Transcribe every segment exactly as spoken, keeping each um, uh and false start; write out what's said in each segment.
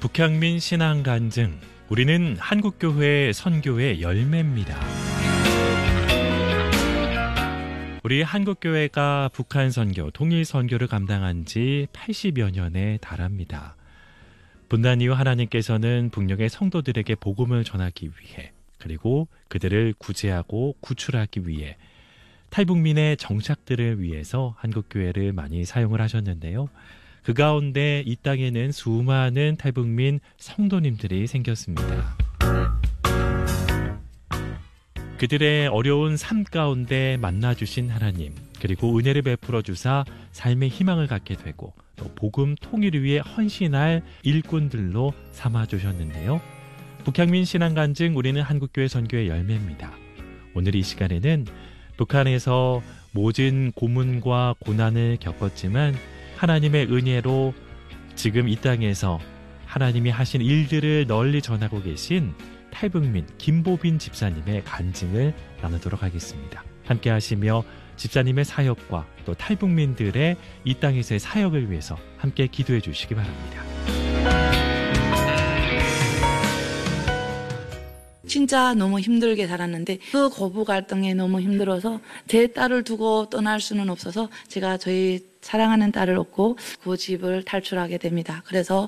북향민 신앙 간증, 우리는 한국교회 선교의 열매입니다. 우리 한국교회가 북한 선교, 통일 선교를 감당한 지 팔십여 년에 달합니다. 분단 이후 하나님께서는 북녘의 성도들에게 복음을 전하기 위해, 그리고 그들을 구제하고 구출하기 위해 탈북민의 정착들을 위해서 한국교회를 많이 사용을 하셨는데요. 그 가운데 이 땅에는 수많은 탈북민 성도님들이 생겼습니다. 그들의 어려운 삶 가운데 만나주신 하나님, 그리고 은혜를 베풀어 주사 삶의 희망을 갖게 되고 또 복음 통일을 위해 헌신할 일꾼들로 삼아주셨는데요. 북향민 신앙 간증, 우리는 한국교회 선교의 열매입니다. 오늘 이 시간에는 북한에서 모진 고문과 고난을 겪었지만 하나님의 은혜로 지금 이 땅에서 하나님이 하신 일들을 널리 전하고 계신 탈북민 김보빈 집사님의 간증을 나누도록 하겠습니다. 함께 하시며 집사님의 사역과 또 탈북민들의 이 땅에서의 사역을 위해서 함께 기도해 주시기 바랍니다. 진짜 너무 힘들게 살았는데 그 고부 갈등에 너무 힘들어서 제 딸을 두고 떠날 수는 없어서 제가 저희 사랑하는 딸을 얻고 그 집을 탈출하게 됩니다. 그래서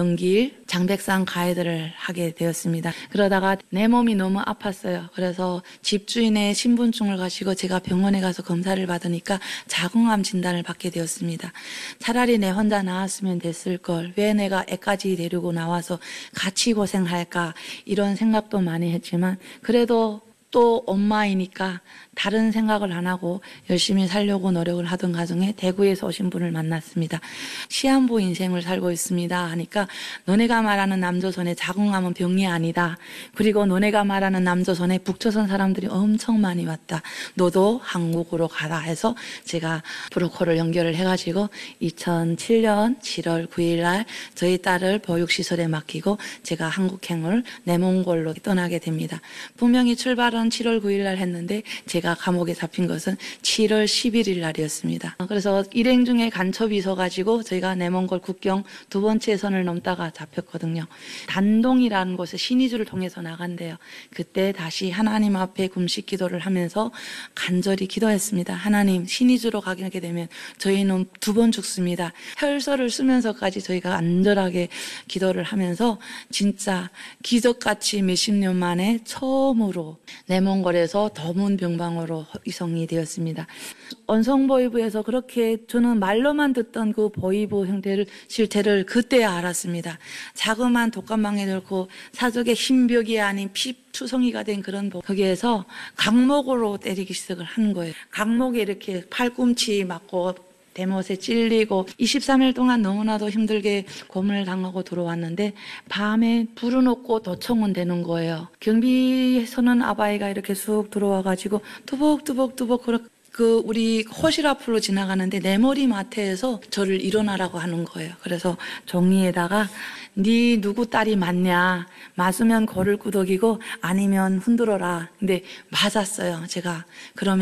연길 장백산 가이드를 하게 되었습니다. 그러다가 내 몸이 너무 아팠어요. 그래서 집주인의 신분증을 가지고 제가 병원에 가서 검사를 받으니까 자궁암 진단을 받게 되었습니다. 차라리 내 혼자 나았으면 됐을 걸, 왜 내가 애까지 데리고 나와서 같이 고생할까, 이런 생각도 많이 했지만 그래도 또 엄마이니까 다른 생각을 안 하고 열심히 살려고 노력을 하던 과정에 대구에서 오신 분을 만났습니다. 시한부 인생을 살고 있습니다 하니까 너네가 말하는 남조선의 자궁암은 병이 아니다. 그리고 너네가 말하는 남조선에 북조선 사람들이 엄청 많이 왔다. 너도 한국으로 가라 해서 제가 브로커를 연결을 해가지고 이천칠 년 칠월 구일 날 저희 딸을 보육시설에 맡기고 제가 한국행을 내몽골로 떠나게 됩니다. 분명히 출발은 칠월 구일 날 했는데 제가 감옥에 잡힌 것은 칠월 십일일 날이었습니다. 그래서 일행 중에 간첩이 있어가지고 저희가 내몽골 국경 두 번째 선을 넘다가 잡혔거든요. 단동이라는 곳에 신의주를 통해서 나간대요. 그때 다시 하나님 앞에 금식 기도를 하면서 간절히 기도했습니다. 하나님, 신의주로 가게 되면 저희는 두 번 죽습니다. 혈서를 쓰면서까지 저희가 안절하게 기도를 하면서 진짜 기적같이 몇십 년 만에 처음으로 내몽골에서 더문 병방으로 이송이 되었습니다. 언성보이부에서 그렇게 저는 말로만 듣던 그 보이부 형태를, 실태를 그때 알았습니다. 자그마한 독감방에 넣고 사족의 흰벽이 아닌 피투성이가 된 그런 복, 거기에서 강목으로 때리기 시작을 한 거예요. 강목에 이렇게 팔꿈치 맞고 대못에 찔리고 이십삼 일 동안 너무나도 힘들게 고문을 당하고 들어왔는데 밤에 불은 없고 도청은 되는 거예요. 경비에서는 아바이가 이렇게 쑥 들어와가지고 두벅두벅두벅 그 우리 호실 앞으로 지나가는데 내 머리 마트에서 저를 일어나라고 하는 거예요. 그래서 종이에다가 네 누구 딸이 맞냐, 맞으면 고를 끄덕이고 아니면 흔들어라. 근데 맞았어요. 제가 그러면